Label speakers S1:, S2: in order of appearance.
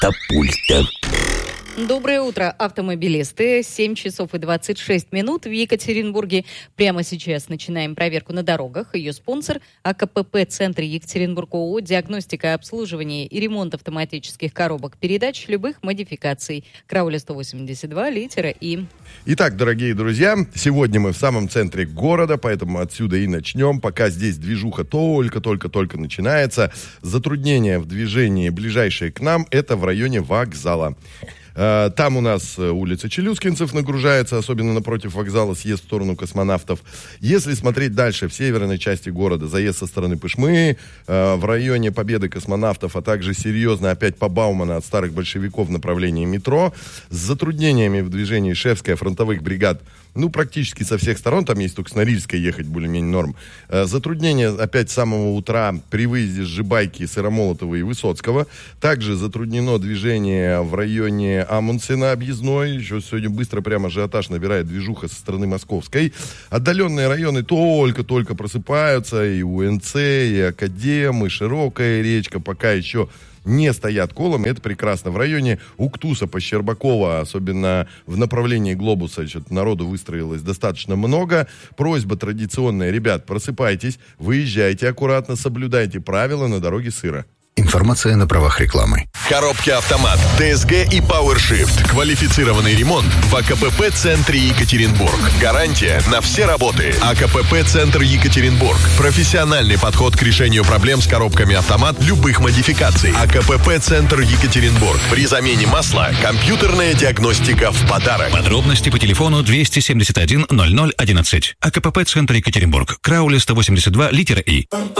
S1: Катапульта.
S2: Доброе утро, автомобилисты. 7 часов и 26 минут в Екатеринбурге. Прямо сейчас начинаем проверку на дорогах. Ее спонсор – АКПП-центр Екатеринбург ООО, диагностика, обслуживание и ремонт автоматических коробок передач любых модификаций. Крауля 182, литера И.
S3: Итак, дорогие друзья, сегодня мы в самом центре города, поэтому отсюда и начнем. Пока здесь движуха только начинается. Затруднения в движении, ближайшие к нам, это в районе вокзала. Там у нас улица Челюскинцев нагружается, особенно напротив вокзала, съезд в сторону Космонавтов. Если смотреть дальше, в северной части города, заезд со стороны Пышмы, в районе Победы, Космонавтов, а также серьезно опять по Баумана от старых большевиков в направлении метро, с затруднениями в движении Шефская, фронтовых бригад, практически со всех сторон, там есть только с Норильской ехать более-менее норм. Затруднения опять с самого утра при выезде с Жибайки, Сыромолотова и Высоцкого. Также затруднено движение в районе Амундсена объездной. Еще сегодня быстро прямо ажиотаж набирает движуха со стороны Московской. Отдаленные районы только-только просыпаются. И УНЦ, и Академ, и Широкая речка пока еще не стоят колом, и это прекрасно. В районе Уктуса по Щербакова, особенно в направлении Глобуса, что-то народу выстроилось достаточно много. Просьба традиционная: ребят, просыпайтесь, выезжайте аккуратно, соблюдайте правила, на дороге сыро.
S1: Информация на правах рекламы.
S4: Коробки «Автомат», ТСГ и PowerShift. Квалифицированный ремонт в АКПП-центре Екатеринбург. Гарантия на все работы. АКПП-центр Екатеринбург. Профессиональный подход к решению проблем с коробками «Автомат» любых модификаций. АКПП-центр Екатеринбург. При замене масла компьютерная диагностика в подарок.
S5: Подробности по телефону 271 0011. АКПП-центр Екатеринбург. Крауля 182, литера И.